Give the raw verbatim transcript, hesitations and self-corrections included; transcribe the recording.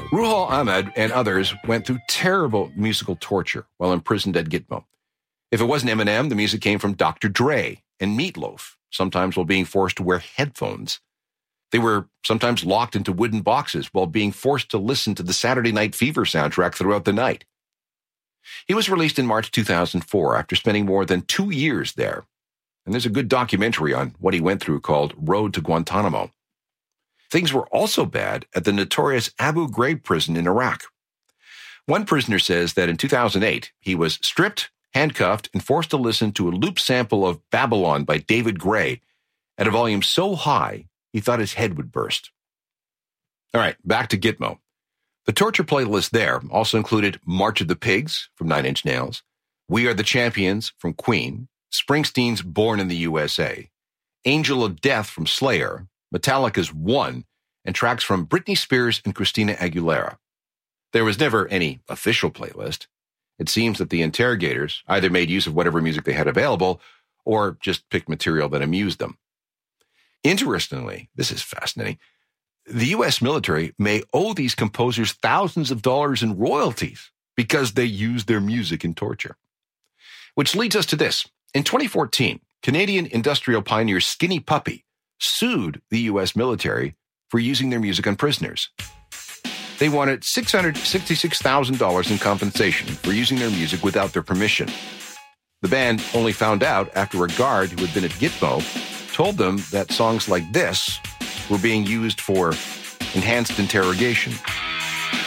Ruhal Ahmed and others went through terrible musical torture while imprisoned at Gitmo. If it wasn't Eminem, the music came from Doctor Dre and Meatloaf, sometimes while being forced to wear headphones. They were sometimes locked into wooden boxes while being forced to listen to the Saturday Night Fever soundtrack throughout the night. He was released in March two thousand four after spending more than two years there. And there's a good documentary on what he went through called Road to Guantanamo. Things were also bad at the notorious Abu Ghraib prison in Iraq. One prisoner says that in two thousand eight, he was stripped, handcuffed, and forced to listen to a loop sample of Babylon by David Gray at a volume so high he thought his head would burst. All right, back to Gitmo. The torture playlist there also included March of the Pigs from Nine Inch Nails, We Are the Champions from Queen, Springsteen's Born in the U S A, Angel of Death from Slayer, Metallica's One, and tracks from Britney Spears and Christina Aguilera. There was never any official playlist. It seems that the interrogators either made use of whatever music they had available or just picked material that amused them. Interestingly, this is fascinating, the U S military may owe these composers thousands of dollars in royalties because they used their music in torture. Which leads us to this. In twenty fourteen, Canadian industrial pioneer Skinny Puppy sued the U S military for using their music on prisoners. They wanted six hundred sixty-six thousand dollars in compensation for using their music without their permission. The band only found out after a guard who had been at Gitmo told them that songs like this were being used for enhanced interrogation.